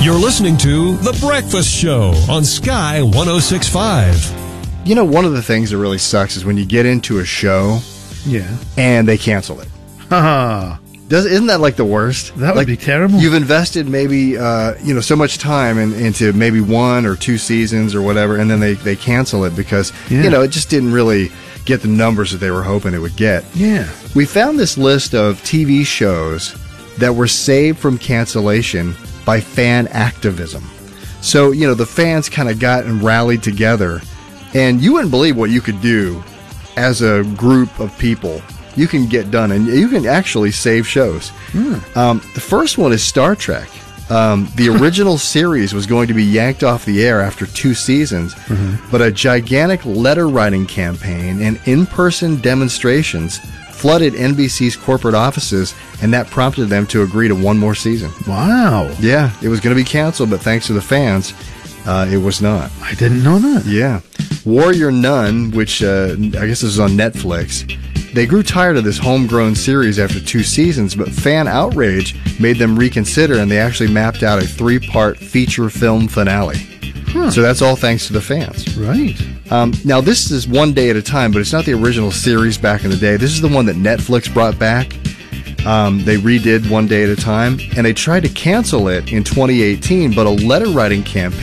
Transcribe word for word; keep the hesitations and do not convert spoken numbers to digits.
You're listening to The Breakfast Show on Sky one oh six point five. You know, one of the things that really sucks is when you get into a show Yeah. and they cancel it. Haha. Does, isn't that like the worst? That would like, be terrible. You've invested maybe uh, you know so much time in, into maybe one or two seasons or whatever, and then they, they cancel it because Yeah. you know it just didn't really get the numbers that they were hoping it would get. Yeah. We found this list of T V shows that were saved from cancellation by fan activism. So, you know, the fans kind of got and rallied together, and you wouldn't believe what you could do as a group of people. You can get done, and you can actually save shows. Mm. Um, the first one is Star Trek. Um, the original series was going to be yanked off the air after two seasons, Mm-hmm. but a gigantic letter writing campaign and in-person demonstrations flooded N B C's corporate offices, and that prompted them to agree to one more season. Wow. Yeah, it was going to be canceled, but thanks to the fans, uh, it was not. I didn't know that. Yeah. Warrior Nun, which uh, I guess this is on Netflix, they grew tired of this homegrown series after two seasons, but fan outrage made them reconsider, and they actually mapped out a three-part feature film finale. Huh. So that's all thanks to the fans. Right. Um, now, this is One Day at a Time, but it's not the original series back in the day. This is the one that Netflix brought back. Um, they redid One Day at a Time, and they tried to cancel it in twenty eighteen, but a letter writing campaign